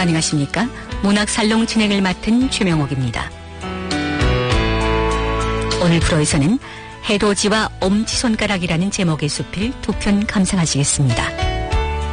안녕하십니까? 문학살롱 진행을 맡은 최명옥입니다. 오늘 프로에서는 해돋이와 엄지손가락이라는 제목의 숲을 두 편 감상하시겠습니다.